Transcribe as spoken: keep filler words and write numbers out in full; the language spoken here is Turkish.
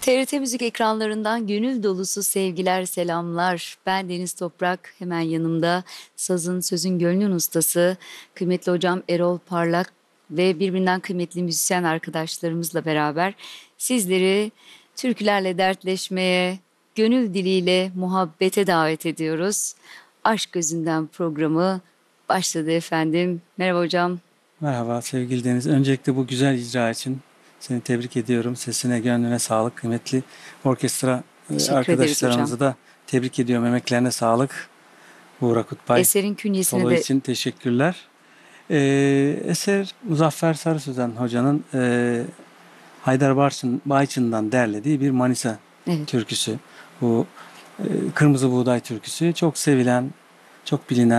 T R T Müzik ekranlarından gönül dolusu sevgiler, selamlar. Ben Deniz Toprak, hemen yanımda sazın, sözün, gönlün ustası, kıymetli hocam Erol Parlak ve birbirinden kıymetli müzisyen arkadaşlarımızla beraber sizleri türkülerle dertleşmeye, gönül diliyle muhabbete davet ediyoruz. Aşk Gözünden programı başladı efendim. Merhaba hocam. Merhaba sevgili Deniz. Öncelikle bu güzel icra için seni tebrik ediyorum. Sesine, gönlüne sağlık. Kıymetli orkestra e, Teşekkür ederiz hocam. arkadaşlarımızı da tebrik ediyorum. Emeklerine sağlık. Buğra Kutbay Eserin künyesine solo de için teşekkürler. E, eser Muzaffer Sarı Sözen Hoca'nın e, Haydar Barçın, Bayçın'dan derlediği bir Manisa evet. türküsü. Bu e, Kırmızı Buğday türküsü çok sevilen, çok bilinen